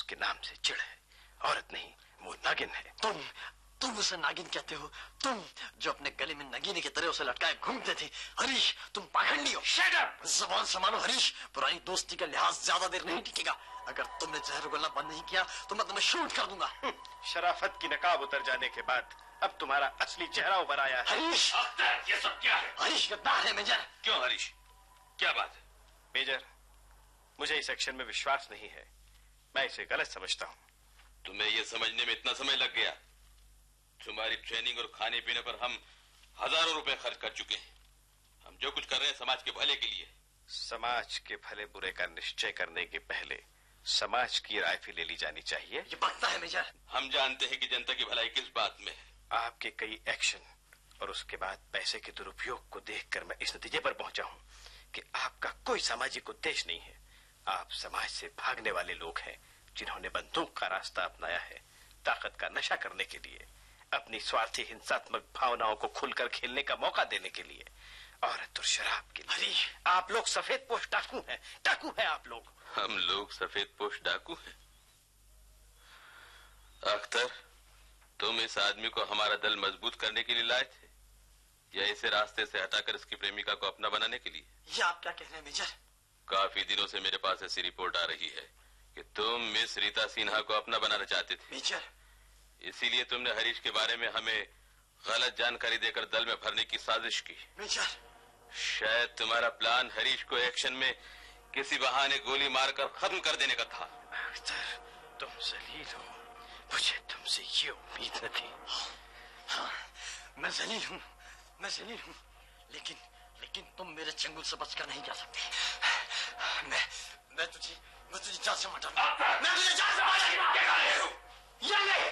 उसके नाम से चिढ़ है, औरत नहीं, वो नागिन है। तुम उसे नागिन कहते हो? तुम जो अपने गले में नगीने की तरह उसे लटकाए घूमते थे। हरीश, तुम पाखंडी हो। Shut up! ज़बान संभालो हरीश, पुरानी दोस्ती का लिहाज ज्यादा देर नहीं टिकेगा। अगर तुमने जहर उगलना बंद नहीं किया तो मैं तुम्हें शूट कर दूंगा। शराफत की नकाब उतर जाने के बाद अब तुम्हारा असली चेहरा उभर आया है। हरीश, ये सब क्या है? हरीश गद्दार है मेजर। क्यों हरीश, क्या बात है? मेजर, मुझे इस एक्शन में विश्वास नहीं है, मैं इसे गलत समझता हूँ। तुम्हें यह समझने में इतना समय लग गया? तुम्हारी ट्रेनिंग और खाने पीने पर हम हजारों रुपए खर्च कर चुके हैं। हम जो कुछ कर रहे हैं समाज के भले के लिए। समाज के भले बुरे का निश्चय करने के पहले समाज की राय भी ले ली जानी चाहिए। ये बकता है मेजर। हम जानते हैं कि जनता की भलाई किस बात में है। आपके कई एक्शन और उसके बाद पैसे के दुरुपयोग को देखकर मैं इस नतीजे पर पहुंचा हूं कि आपका कोई सामाजिक उद्देश्य नहीं है। आप समाज से भागने वाले लोग हैं जिन्होंने बंदूक का रास्ता अपनाया है ताकत का नशा करने के लिए, अपनी स्वार्थी हिंसात्मक भावनाओं को खुलकर खेलने का मौका देने के लिए, औरत और शराब के लिए। आप लोग सफेद पोश डाकू हैं, डाकू हैं आप लोग। हम लोग सफेद पोश डाकू हैं? अख्तर, तुम इस आदमी को हमारा दल मजबूत करने के लिए लाए थे या इसे रास्ते से हटाकर इसकी प्रेमिका को अपना बनाने के लिए? ये आप क्या कह रहे हैं मेजर? काफी दिनों से मेरे पास ऐसी रिपोर्ट आ रही है कि तुम मिस रीता सिन्हा को अपना बनाना चाहते थे। मेजर, इसीलिए तुमने हरीश के बारे में हमें गलत जानकारी देकर दल में भरने की साजिश की। मेजर, शायद तुम्हारा प्लान हरीश को एक्शन में किसी बहाने गोली मारकर खत्म कर देने का था। अख्तर, तुम जलील हो, मुझे तुमसे ये उम्मीद न थी। हाँ, मैं जलील हूँ, लेकिन तुम मेरे चंगुल से बचकर नहीं जा सकते। मैं तुझे जान से मार डालूंगा। मैं तुझे जान से मार डालूंगा। ये ले।